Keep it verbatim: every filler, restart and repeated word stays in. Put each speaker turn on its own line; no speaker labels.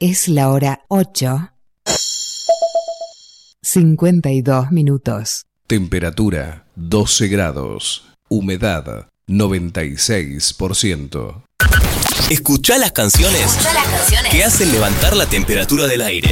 Es la hora ocho. cincuenta y dos minutos.
Temperatura doce grados. Humedad noventa y seis por ciento.
Escuchá las canciones,
Escuchá las canciones
que hacen levantar la temperatura del aire.